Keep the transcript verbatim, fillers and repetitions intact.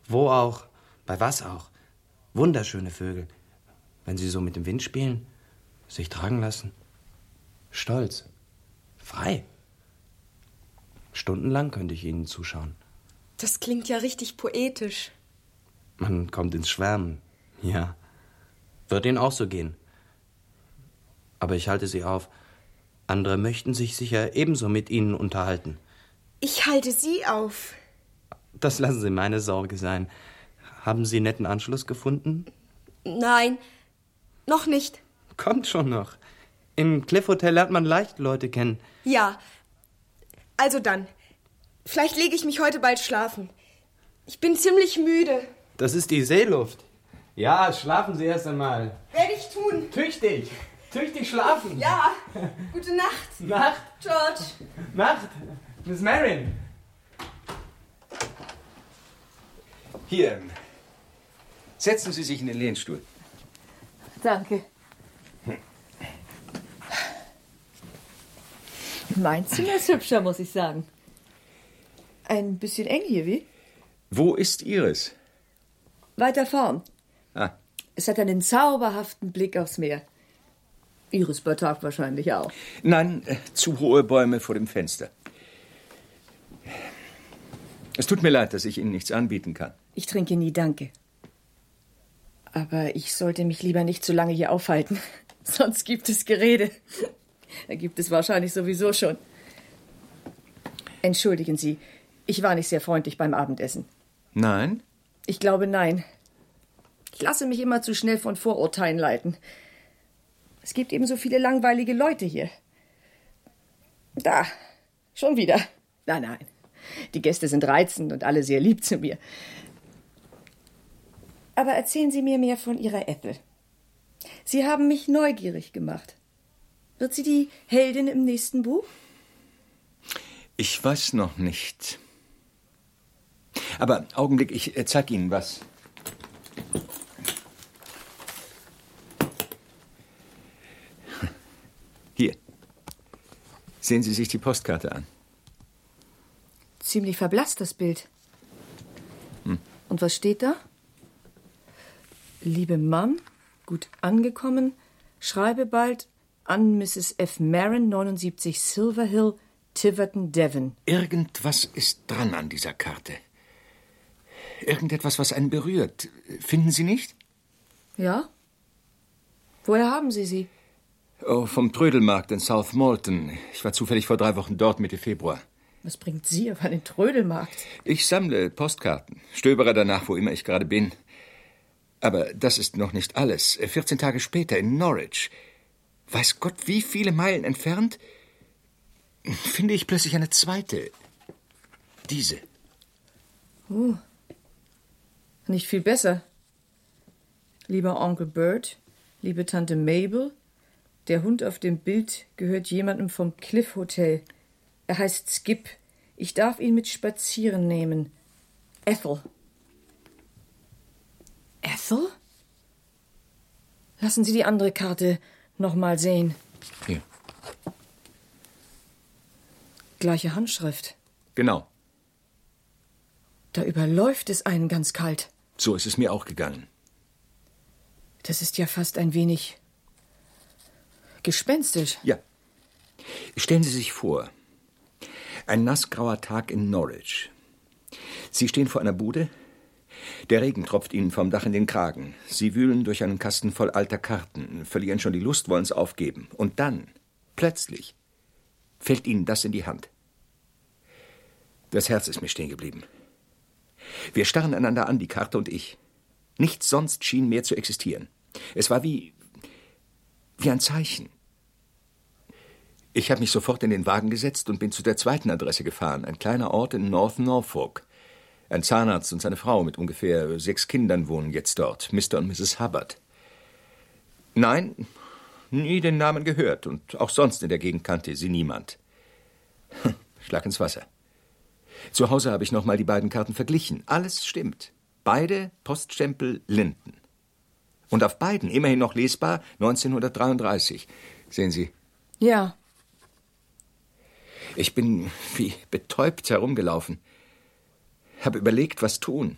Wo auch, bei was auch. Wunderschöne Vögel. Wenn sie so mit dem Wind spielen, sich tragen lassen. Stolz. Frei. Stundenlang könnte ich ihnen zuschauen. Das klingt ja richtig poetisch. Man kommt ins Schwärmen, ja. Wird Ihnen auch so gehen. Aber ich halte Sie auf. Andere möchten sich sicher ebenso mit Ihnen unterhalten. Ich halte Sie auf. Das lassen Sie meine Sorge sein. Haben Sie netten Anschluss gefunden? Nein, noch nicht. Kommt schon noch. Im Cliff Hotel lernt man leicht Leute kennen. Ja, also dann. Vielleicht lege ich mich heute bald schlafen. Ich bin ziemlich müde. Das ist die Seeluft. Ja, schlafen Sie erst einmal. Werde ich tun. Tüchtig. Tüchtig schlafen. Ja, gute Nacht. Nacht. George. Nacht. Miss Marin. Hier. Setzen Sie sich in den Lehnstuhl. Danke. Mein Zimmer ist hübscher, muss ich sagen. Ein bisschen eng hier, wie? Wo ist Ihres? Weiter vorn. Ah. Es hat einen zauberhaften Blick aufs Meer. Ihres bei Tag wahrscheinlich auch. Nein, äh, zu hohe Bäume vor dem Fenster. Es tut mir leid, dass ich Ihnen nichts anbieten kann. Ich trinke nie, danke. Aber ich sollte mich lieber nicht zu lange hier aufhalten. Sonst gibt es Gerede. Da gibt es wahrscheinlich sowieso schon. Entschuldigen Sie, ich war nicht sehr freundlich beim Abendessen. Nein? Ich glaube, nein. Ich lasse mich immer zu schnell von Vorurteilen leiten. Es gibt eben so viele langweilige Leute hier. Da, schon wieder. Nein, nein. Die Gäste sind reizend und alle sehr lieb zu mir. Aber erzählen Sie mir mehr von Ihrer Ethel. Sie haben mich neugierig gemacht. Wird sie die Heldin im nächsten Buch? Ich weiß noch nicht. Aber Augenblick, ich äh, zeig Ihnen was. Hier. Sehen Sie sich die Postkarte an. Ziemlich verblasst, das Bild. Hm. Und was steht da? Liebe Mom, gut angekommen, schreibe bald an Misses F. Marin, neunundsiebzig Silver Hill, Tiverton, Devon. Irgendwas ist dran an dieser Karte. Irgendetwas, was einen berührt. Finden Sie nicht? Ja? Woher haben Sie sie? Oh, vom Trödelmarkt in South Molton. Ich war zufällig vor drei Wochen dort, Mitte Februar. Was bringt Sie auf einen Trödelmarkt? Ich sammle Postkarten, stöbere danach, wo immer ich gerade bin. Aber das ist noch nicht alles. vierzehn Tage später in Norwich, weiß Gott wie viele Meilen entfernt, finde ich plötzlich eine zweite. Diese. Oh. Nicht viel besser. Lieber Onkel Bert, liebe Tante Mabel, der Hund auf dem Bild gehört jemandem vom Cliff Hotel. Er heißt Skip. Ich darf ihn mit spazieren nehmen. Ethel. Ethel? Lassen Sie die andere Karte noch mal sehen. Hier. Gleiche Handschrift. Genau. Da überläuft es einen ganz kalt. So ist es mir auch gegangen. Das ist ja fast ein wenig gespenstisch. Ja. Stellen Sie sich vor, ein nassgrauer Tag in Norwich. Sie stehen vor einer Bude. Der Regen tropft Ihnen vom Dach in den Kragen. Sie wühlen durch einen Kasten voll alter Karten, verlieren schon die Lust, wollen es aufgeben. Und dann, plötzlich, fällt Ihnen das in die Hand. Das Herz ist mir stehen geblieben. Wir starren einander an, die Karte und ich. Nichts sonst schien mehr zu existieren. Es war wie, wie ein Zeichen. Ich habe mich sofort in den Wagen gesetzt und bin zu der zweiten Adresse gefahren, ein kleiner Ort in North Norfolk. Ein Zahnarzt und seine Frau mit ungefähr sechs Kindern wohnen jetzt dort, Mister und Misses Hubbard. Nein, nie den Namen gehört und auch sonst in der Gegend kannte sie niemand. Schlag ins Wasser. Zu Hause habe ich noch mal die beiden Karten verglichen. Alles stimmt. Beide Poststempel Linden. Und auf beiden immerhin noch lesbar neunzehnhundertdreiunddreißig. Sehen Sie? Ja. Ich bin wie betäubt herumgelaufen. Habe überlegt, was tun.